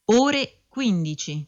Ore 15.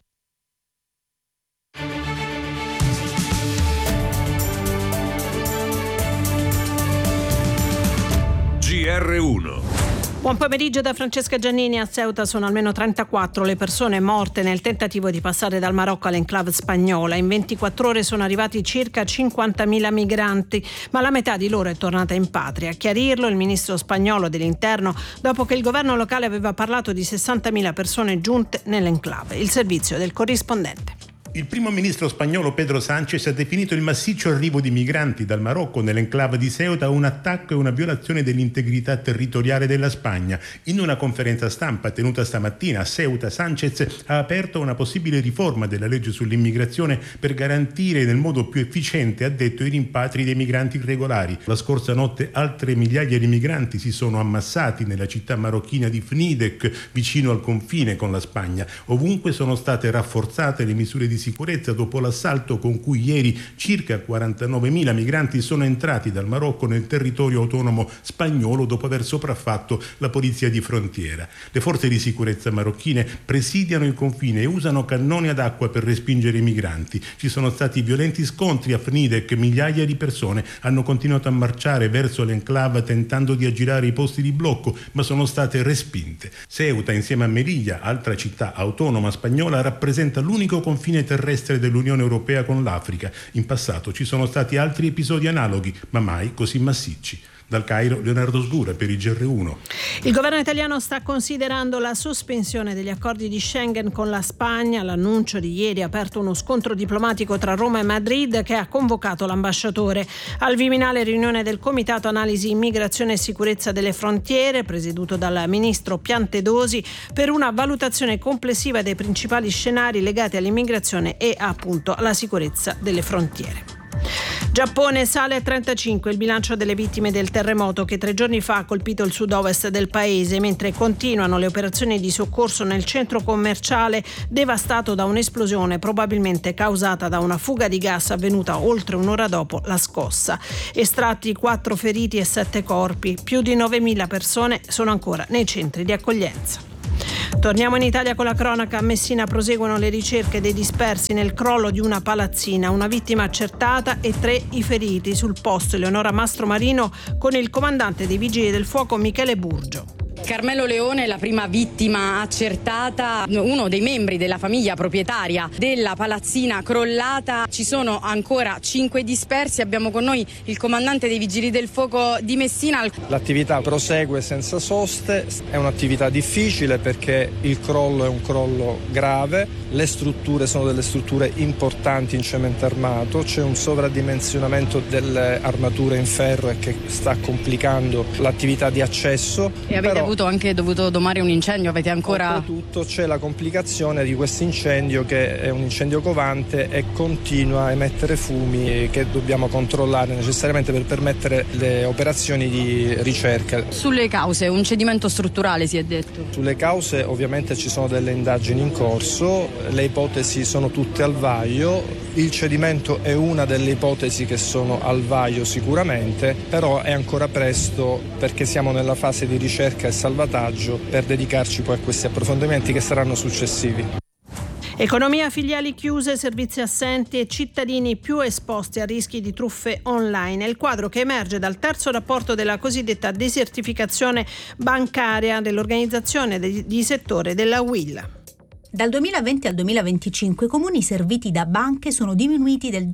GR1. Buon pomeriggio da Francesca Giannini. A Ceuta sono almeno 34 le persone morte nel tentativo di passare dal Marocco all'enclave spagnola. In 24 ore sono arrivati circa 50.000 migranti, ma la metà di loro è tornata in patria. A chiarirlo il ministro spagnolo dell'Interno, dopo che il governo locale aveva parlato di 60.000 persone giunte nell'enclave. Il servizio del corrispondente. Il primo ministro spagnolo Pedro Sánchez ha definito il massiccio arrivo di migranti dal Marocco nell'enclave di Ceuta un attacco e una violazione dell'integrità territoriale della Spagna. In una conferenza stampa tenuta stamattina a Ceuta, Sánchez ha aperto una possibile riforma della legge sull'immigrazione per garantire nel modo più efficiente, ha detto, i rimpatri dei migranti irregolari. La scorsa notte altre migliaia di migranti si sono ammassati nella città marocchina di Fnidek, vicino al confine con la Spagna. Ovunque sono state rafforzate le misure di sicurezza dopo l'assalto con cui ieri circa 49.000 migranti sono entrati dal Marocco nel territorio autonomo spagnolo dopo aver sopraffatto la polizia di frontiera. Le forze di sicurezza marocchine presidiano il confine e usano cannoni ad acqua per respingere i migranti. Ci sono stati violenti scontri a Fnidek, migliaia di persone hanno continuato a marciare verso l'enclave tentando di aggirare i posti di blocco, ma sono state respinte. Ceuta, insieme a Melilla, altra città autonoma spagnola, rappresenta l'unico confine terrestre dell'Unione Europea con l'Africa. In passato ci sono stati altri episodi analoghi, ma mai così massicci. Dal Cairo, Leonardo Sgura per il GR1. Il governo italiano sta considerando la sospensione degli accordi di Schengen con la Spagna. L'annuncio di ieri ha aperto uno scontro diplomatico tra Roma e Madrid che ha convocato l'ambasciatore. Al Viminale riunione del Comitato Analisi Immigrazione e Sicurezza delle Frontiere, presieduto dal ministro Piantedosi, per una valutazione complessiva dei principali scenari legati all'immigrazione e appunto alla sicurezza delle frontiere. Giappone sale a 35 il bilancio delle vittime del terremoto che 3 giorni fa ha colpito il sud-ovest del paese, mentre continuano le operazioni di soccorso nel centro commerciale devastato da un'esplosione probabilmente causata da una fuga di gas avvenuta oltre un'ora dopo la scossa. Estratti 4 feriti e 7 corpi, più di 9.000 persone sono ancora nei centri di accoglienza. Torniamo in Italia con la cronaca. A Messina proseguono le ricerche dei dispersi nel crollo di una palazzina, una vittima accertata e 3 i feriti. Sul posto Eleonora Mastromarino con il comandante dei Vigili del Fuoco Michele Burgio. Carmelo Leone, la prima vittima accertata, uno dei membri della famiglia proprietaria della palazzina crollata. Ci sono ancora 5 dispersi. Abbiamo con noi il comandante dei Vigili del Fuoco di Messina. L'attività prosegue senza soste, è un'attività difficile perché il crollo è un crollo grave, le strutture sono delle strutture importanti in cemento armato, c'è un sovradimensionamento delle armature in ferro e che sta complicando l'attività di accesso. E avete anche dovuto domare un incendio, avete ancora... Oltretutto c'è la complicazione di questo incendio che è un incendio covante e continua a emettere fumi che dobbiamo controllare necessariamente per permettere le operazioni di ricerca. Sulle cause, un cedimento strutturale si è detto? Sulle cause ovviamente ci sono delle indagini in corso, le ipotesi sono tutte al vaglio, il cedimento è una delle ipotesi che sono al vaglio sicuramente, però è ancora presto perché siamo nella fase di ricerca e salvataggio per dedicarci poi a questi approfondimenti che saranno successivi. Economia, filiali chiuse, servizi assenti e cittadini più esposti a rischi di truffe online. È il quadro che emerge dal terzo rapporto della cosiddetta desertificazione bancaria dell'organizzazione di settore della UIL. Dal 2020 al 2025 i comuni serviti da banche sono diminuiti del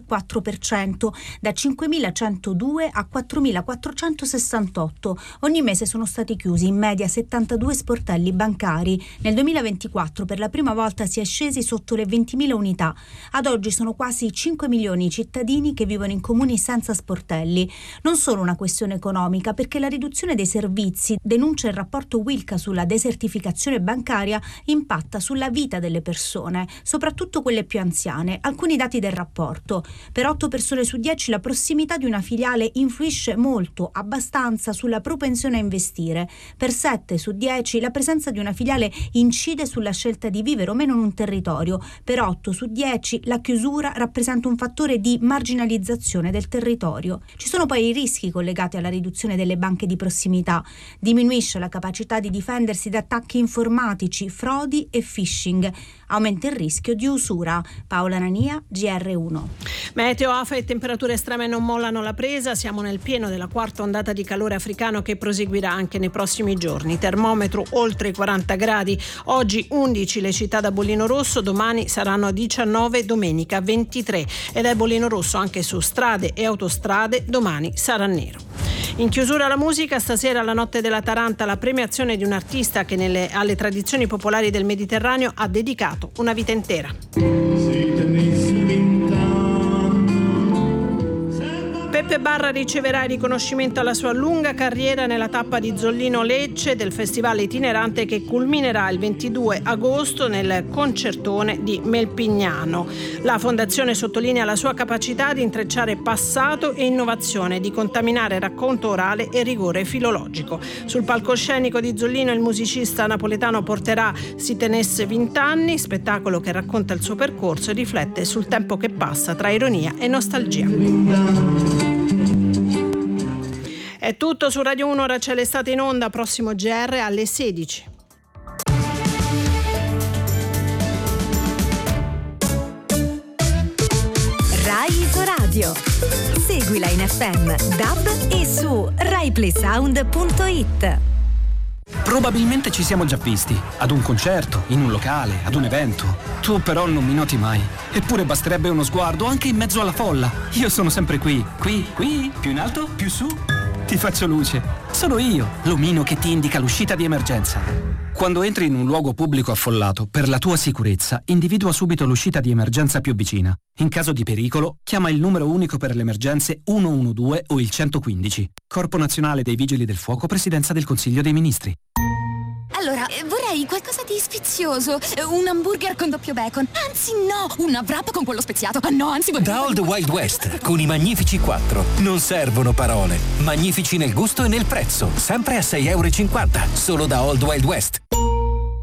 12,4%, da 5.102 a 4.468. Ogni mese sono stati chiusi in media 72 sportelli bancari. Nel 2024 per la prima volta si è scesi sotto le 20.000 unità. Ad oggi sono quasi 5 milioni i cittadini che vivono in comuni senza sportelli. Non solo una questione economica, perché la riduzione dei servizi, denuncia il rapporto Wilca sulla desertificazione bancaria, impatta sulla vita delle persone, soprattutto quelle più anziane. Alcuni dati del rapporto: per 8 persone su 10 la prossimità di una filiale influisce molto, abbastanza, sulla propensione a investire. Per 7 su 10 la presenza di una filiale incide sulla scelta di vivere o meno in un territorio. Per 8 su 10 la chiusura rappresenta un fattore di marginalizzazione del territorio. Ci sono poi i rischi collegati alla riduzione delle banche di prossimità. Diminuisce la capacità di difendersi da attacchi informatici, frodi e phishing. Aumenta il rischio di usura. Paola Nania, GR1. Meteo, afa e temperature estreme non mollano la presa. Siamo nel pieno della quarta ondata di calore africano che proseguirà anche nei prossimi giorni. Termometro oltre i 40 gradi. Oggi 11 le città da bollino rosso, domani saranno 19, domenica 23. Ed è bollino rosso anche su strade e autostrade, domani sarà nero. In chiusura la musica, stasera alla Notte della Taranta la premiazione di un artista che alle tradizioni popolari del Mediterraneo ha dedicato una vita intera. Peppe Barra riceverà il riconoscimento alla sua lunga carriera nella tappa di Zollino Lecce del festival itinerante che culminerà il 22 agosto nel concertone di Melpignano. La fondazione sottolinea la sua capacità di intrecciare passato e innovazione, di contaminare racconto orale e rigore filologico. Sul palcoscenico di Zollino il musicista napoletano porterà Si tenesse 20 anni, spettacolo che racconta il suo percorso e riflette sul tempo che passa tra ironia e nostalgia. È tutto su Radio 1, ora c'è l'estate in onda, prossimo GR alle 16. Rai Isoradio. Seguila in FM, DAB e su RaiPlaySound.it. Probabilmente ci siamo già visti, ad un concerto, in un locale, ad un evento. Tu però non mi noti mai. Eppure basterebbe uno sguardo anche in mezzo alla folla. Io sono sempre qui, più in alto, più su. Ti faccio luce. Sono io, l'omino che ti indica l'uscita di emergenza. Quando entri in un luogo pubblico affollato, per la tua sicurezza, individua subito l'uscita di emergenza più vicina. In caso di pericolo, chiama il numero unico per le emergenze 112 o il 115. Corpo Nazionale dei Vigili del Fuoco, Presidenza del Consiglio dei Ministri. Allora, vorrei qualcosa di sfizioso. Un hamburger con doppio bacon. Anzi no, una wrap con quello speziato. Ah no, anzi Da Old Wild West, con i Magnifici 4. Non servono parole. Magnifici nel gusto e nel prezzo. Sempre a €6,50. Solo da Old Wild West.